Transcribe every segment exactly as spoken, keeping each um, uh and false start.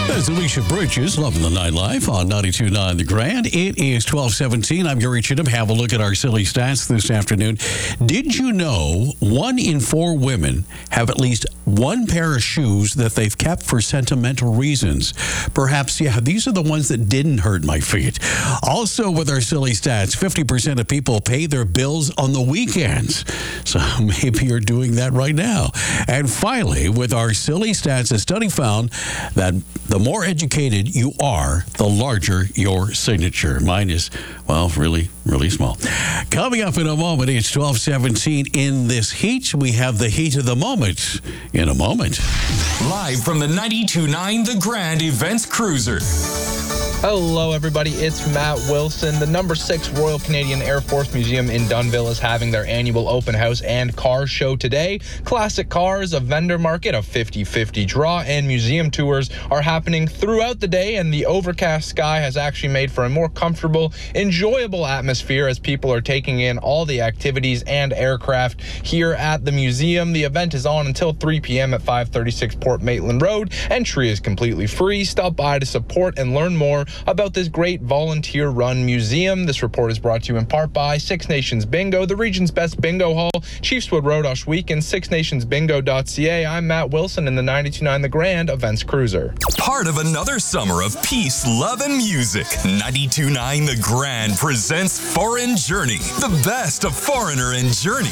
That's Alicia Bridges, Loving the Nightlife on ninety-two point nine The Grand. It is twelve seventeen. I'm Gary Chittum. Have a look at our silly stats this afternoon. Did you know one in four women have at least one pair of shoes that they've kept for sentimental reasons? Perhaps, yeah, these are the ones that didn't hurt my feet. Also with our silly stats, fifty percent of people pay their bills on the weekends. So maybe you're doing that right now. And finally, with our silly stats, a study found that the more educated you are, the larger your signature. Mine is, well, really, really small. Coming up in a moment, it's twelve seventeen. In this heat, we have the heat of the moment in a moment. Live from the ninety-two point nine The Grand Events Cruiser. Hello, everybody. It's Matt Wilson. The number six Royal Canadian Air Force Museum in Dunnville is having their annual open house and car show today. Classic cars, a vendor market, a fifty-fifty draw, and museum tours are happening throughout the day, and the overcast sky has actually made for a more comfortable, enjoyable atmosphere as people are taking in all the activities and aircraft here at the museum. The event is on until three p.m. at five thirty-six Port Maitland Road. Entry is completely free. Stop by to support and learn more about this great volunteer-run museum. This report is brought to you in part by Six Nations Bingo, the region's best bingo hall, Chiefswood Road, Oshweek, and six nations bingo dot c a. I'm Matt Wilson in the ninety-two point nine The Grand Events Cruiser. Part of another summer of peace, love, and music. ninety-two point nine The Grand presents Foreign Journey, the best of Foreigner and Journey.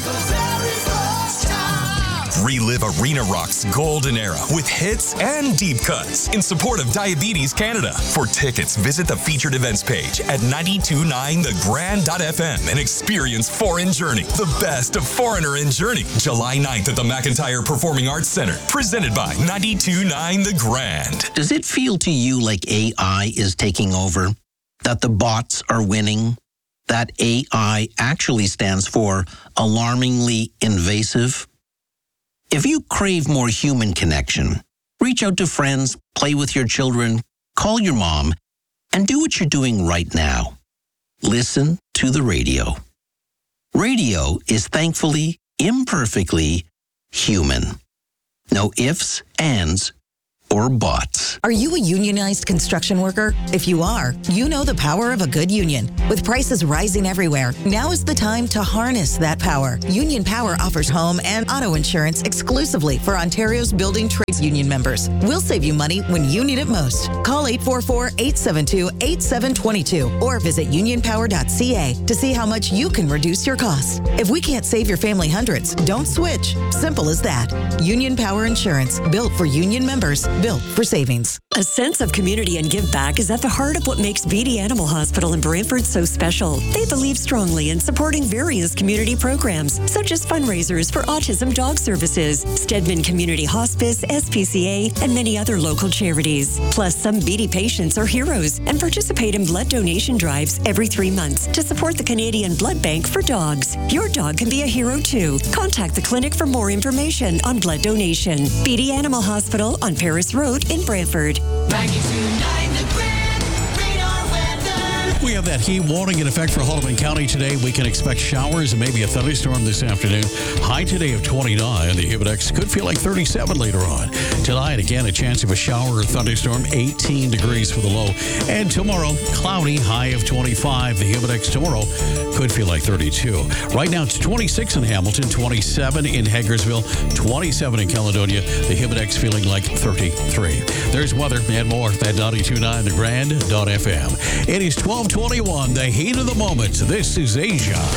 Relive Arena Rock's golden era with hits and deep cuts in support of Diabetes Canada. For tickets, visit the featured events page at ninety-two point nine the grand dot f m and experience Foreign Journey, the best of Foreigner and Journey, July ninth at the McIntyre Performing Arts Center. Presented by ninety-two point nine The Grand. Does it feel to you like A I is taking over? That the bots are winning? That A I actually stands for alarmingly invasive? If you crave more human connection, reach out to friends, play with your children, call your mom, and do what you're doing right now. Listen to the radio. Radio is thankfully, imperfectly human. No ifs, ands, or buts. Are you a unionized construction worker? If you are, you know the power of a good union. With prices rising everywhere, now is the time to harness that power. Union Power offers home and auto insurance exclusively for Ontario's building trades union members. We'll save you money when you need it most. Call eight four four, eight seven two, eight seven two two or visit union power dot c a to see how much you can reduce your costs. If we can't save your family hundreds, don't switch. Simple as that. Union Power Insurance, built for union members, built for savings. A sense of community and give back is at the heart of what makes Beatty Animal Hospital in Brantford so special. They believe strongly in supporting various community programs, such as fundraisers for autism dog services, Stedman Community Hospice, S P C A, and many other local charities. Plus, some Beatty patients are heroes and participate in blood donation drives every three months to support the Canadian Blood Bank for dogs. Your dog can be a hero too. Contact the clinic for more information on blood donation. Beatty Animal Hospital on Paris Road in Brantford. We have that heat warning in effect for Haldimand County today. We can expect showers and maybe a thunderstorm this afternoon. High today of twenty-nine. The Humidex could feel like thirty-seven later on. Tonight, again, a chance of a shower or thunderstorm. eighteen degrees for the low. And tomorrow, cloudy, high of twenty-five. The Humidex tomorrow could feel like thirty-two. Right now, it's twenty-six in Hamilton, twenty-seven in Hagersville, twenty-seven in Caledonia. The Humidex feeling like thirty-three. There's weather and more at ninety-two point nine the grand dot f m. It is twelve twenty-one, the heat of the moment. This is Asia.